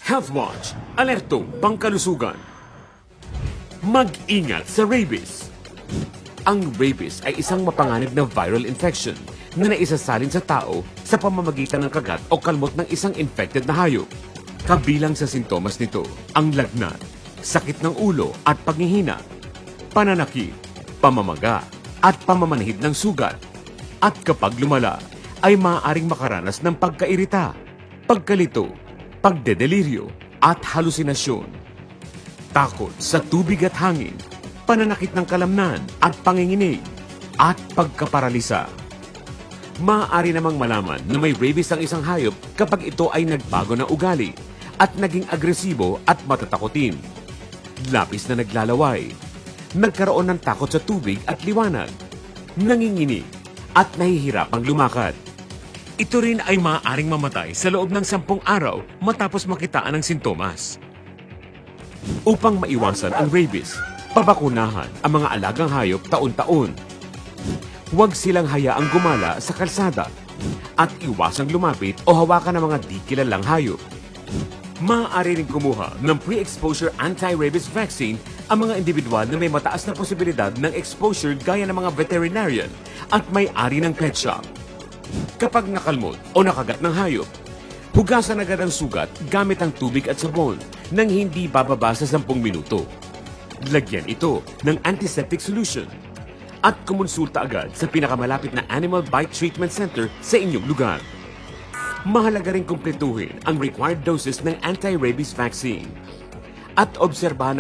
Health Watch, alertong pangkalusugan. Mag-ingat sa rabies. Ang rabies ay isang mapanganib na viral infection na naisasalin sa tao sa pamamagitan ng kagat o kalmot ng isang infected na hayop. Kabilang sa sintomas nito ang lagnat, sakit ng ulo at paghihina, pananakit, pamamaga at pamamanhid ng sugat. At kapag lumala, ay maaaring makaranas ng pagkairita, pagkalito, pagdedeliryo at halusinasyon. Takot sa tubig at hangin, pananakit ng kalamnan at panginginig, at pagkaparalisa. Maaari namang malaman na may rabies ang isang hayop kapag ito ay nagbago ng ugali at naging agresibo at matatakotin. Labis na naglalaway, nagkaroon ng takot sa tubig at liwanag, nanginginig, at nahihirapang lumakad. Ito rin ay maaaring mamatay sa loob ng 10 araw matapos makitaan ng sintomas. Upang maiwasan ang rabies, pabakunahan ang mga alagang hayop taon-taon. Huwag silang hayaang gumala sa kalsada at iwasang lumapit o hawakan ng mga di kilalang hayop. Maaari rin kumuha ng pre-exposure anti-rabies vaccine ang mga individual na may mataas na posibilidad ng exposure gaya ng mga veterinarian at may-ari ng pet shop. Kapag nakalmot o nakagat ng hayop, hugasan agad ang sugat gamit ang tubig at sabon nang hindi bababa sa 10 minuto. Lagyan ito ng antiseptic solution at kumonsulta agad sa pinakamalapit na Animal Bite Treatment Center sa inyong lugar. Mahalaga rin kumpletuhin ang required doses ng anti-rabies vaccine at obserbahan